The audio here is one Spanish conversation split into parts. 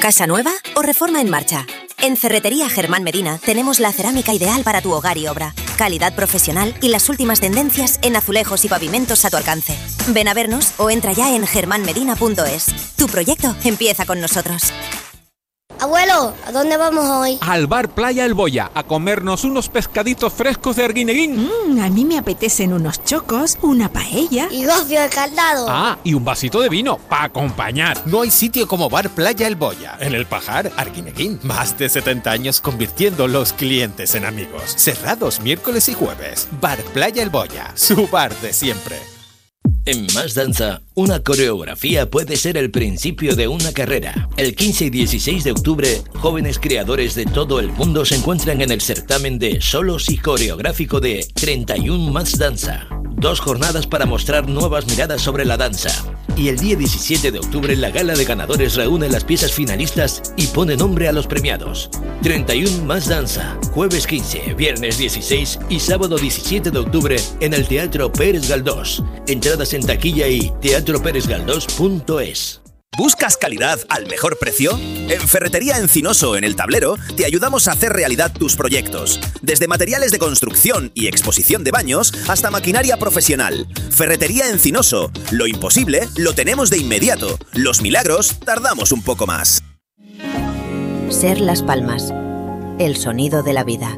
¿Casa nueva o reforma en marcha? En Ferretería Germán Medina tenemos la cerámica ideal para tu hogar y obra. Calidad profesional y las últimas tendencias en azulejos y pavimentos a tu alcance. Ven a vernos o entra ya en germanmedina.es. Tu proyecto empieza con nosotros. Abuelo, ¿a dónde vamos hoy? Al bar Playa El Boya, a comernos unos pescaditos frescos de Arguineguín. A mí me apetecen unos chocos, una paella. Y gofio de caldado. Ah, y un vasito de vino, para acompañar. No hay sitio como bar Playa El Boya. En El Pajar, Arguineguín. Más de 70 años convirtiendo los clientes en amigos. Cerrados miércoles y jueves. Bar Playa El Boya, su bar de siempre. En Más Danza, una coreografía puede ser el principio de una carrera. El 15 y 16 de octubre, jóvenes creadores de todo el mundo se encuentran en el certamen de solos y coreográfico de 31 Más Danza. 2 jornadas para mostrar nuevas miradas sobre la danza. Y el día 17 de octubre, la gala de ganadores reúne las piezas finalistas y pone nombre a los premiados. 31 Más Danza, jueves 15, viernes 16 y sábado 17 de octubre en el Teatro Pérez Galdós. Entradas en taquilla y teatroperezgaldós.es. ¿Buscas calidad al mejor precio? En Ferretería Encinoso, en El Tablero, te ayudamos a hacer realidad tus proyectos. Desde materiales de construcción y exposición de baños hasta maquinaria profesional. Ferretería Encinoso. Lo imposible lo tenemos de inmediato. Los milagros tardamos un poco más. Ser Las Palmas. El sonido de la vida.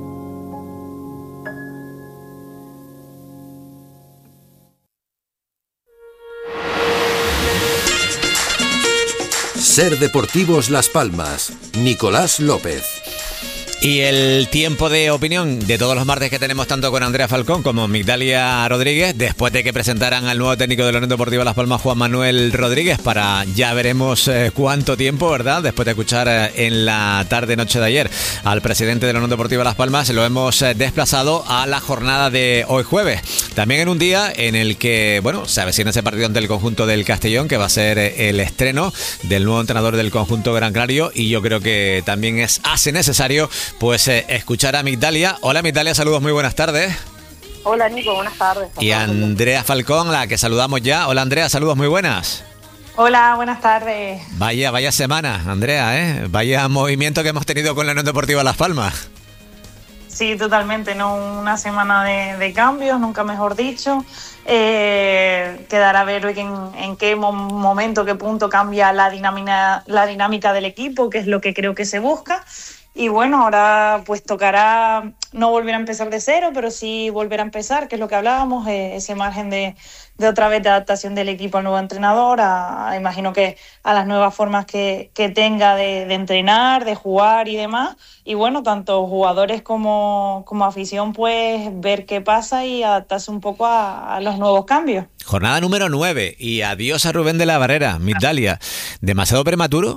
Ser Deportivos Las Palmas, Nicolás López. Y el tiempo de opinión de todos los martes que tenemos tanto con Andrea Falcón como Migdalia Rodríguez, después de que presentaran al nuevo técnico de la Unión Deportiva Las Palmas, Juan Manuel Rodríguez, para ya veremos cuánto tiempo, ¿verdad? Después de escuchar en la tarde-noche de ayer al presidente de la Unión Deportiva Las Palmas, lo hemos desplazado a la jornada de hoy jueves. También en un día en el que, bueno, se avecina ese partido ante el conjunto del Castellón, que va a ser el estreno del nuevo entrenador del conjunto Gran Canario, y yo creo que también hace necesario pues escuchar a Migdalia. Hola Migdalia, saludos, muy buenas tardes. Hola Nico, buenas tardes. Y a Andrea Falcón, a la que saludamos ya. Hola Andrea, saludos, muy buenas. Hola, buenas tardes. Vaya semana, Andrea, ¿eh? Vaya movimiento que hemos tenido con la Unión Deportiva Las Palmas. Sí, totalmente, ¿no? Una semana de cambios, nunca mejor dicho. Quedará a ver en qué momento, qué punto cambia la dinámica del equipo, que es lo que creo que se busca. Y bueno, ahora pues tocará no volver a empezar de cero, pero sí volver a empezar, que es lo que hablábamos, ese margen de otra vez de adaptación del equipo al nuevo entrenador, imagino que a las nuevas formas que tenga de entrenar, de jugar y demás. Y bueno, tanto jugadores como afición, pues ver qué pasa y adaptarse un poco a los nuevos cambios. Jornada número 9 y adiós a Rubén de la Barrera. Migdalia, ¿demasiado prematuro?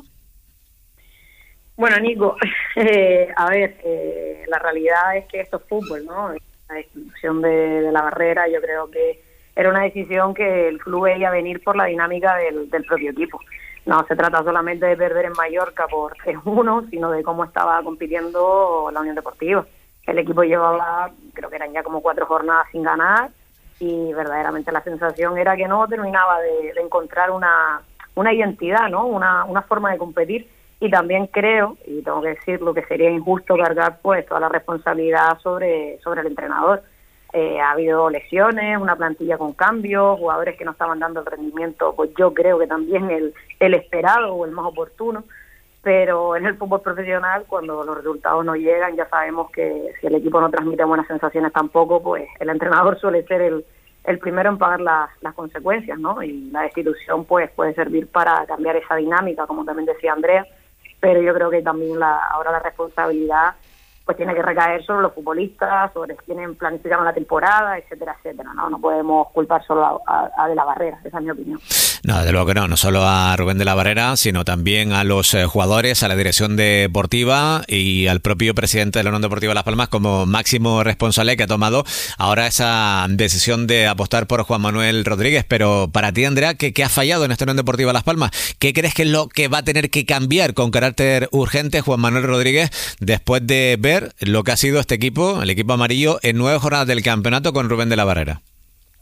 Bueno, Nico, a ver, la realidad es que esto es fútbol, ¿no? La destitución de la Barrera, yo creo que era una decisión que el club veía venir por la dinámica del propio equipo. No se trata solamente de perder en Mallorca por 3-1, sino de cómo estaba compitiendo la Unión Deportiva. El equipo llevaba, creo que eran ya como 4 jornadas sin ganar, y verdaderamente la sensación era que no terminaba de encontrar una identidad, ¿no? Una forma de competir. Y también creo, y tengo que decirlo, que sería injusto cargar pues toda la responsabilidad sobre el entrenador. Ha habido lesiones, una plantilla con cambios, jugadores que no estaban dando el rendimiento, pues yo creo que también el esperado o el más oportuno, pero en el fútbol profesional, cuando los resultados no llegan, ya sabemos que si el equipo no transmite buenas sensaciones tampoco, pues el entrenador suele ser el primero en pagar las consecuencias, ¿no? Y la destitución pues puede servir para cambiar esa dinámica, como también decía Andrea, pero yo creo que también ahora la responsabilidad pues tiene que recaer sobre los futbolistas, sobre quienes planificaron la temporada, etcétera, etcétera, ¿no? No podemos culpar solo a De la Barrera, esa es mi opinión. No, desde luego que no solo a Rubén de la Barrera, sino también a los jugadores, a la dirección deportiva y al propio presidente de la Unión Deportiva Las Palmas como máximo responsable, que ha tomado ahora esa decisión de apostar por Juan Manuel Rodríguez. Pero para ti, Andrea, ¿qué ha fallado en esta Unión Deportiva Las Palmas? ¿Qué crees que es lo que va a tener que cambiar con carácter urgente Juan Manuel Rodríguez después de ver lo que ha sido este equipo, el equipo amarillo, en 9 jornadas del campeonato con Rubén de la Barrera?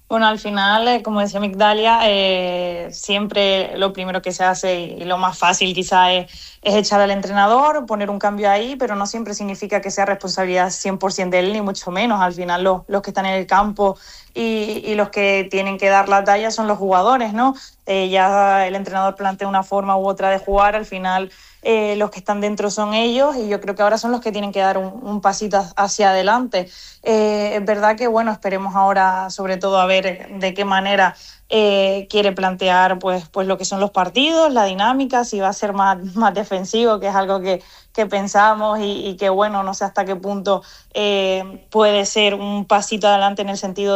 Bueno, al final, como decía Migdalia, siempre lo primero que se hace y lo más fácil quizá es echar al entrenador, poner un cambio ahí, pero no siempre significa que sea responsabilidad 100% de él, ni mucho menos. Al final los que están en el campo y los que tienen que dar la talla son los jugadores, ¿no? Ya el entrenador plantea una forma u otra de jugar, al final los que están dentro son ellos y yo creo que ahora son los que tienen que dar un pasito hacia adelante. Es verdad que, bueno, esperemos ahora sobre todo a ver de qué manera quiere plantear pues lo que son los partidos, la dinámica, si va a ser más defensivo, que es algo que pensamos y que, bueno, no sé hasta qué punto puede ser un pasito adelante en el sentido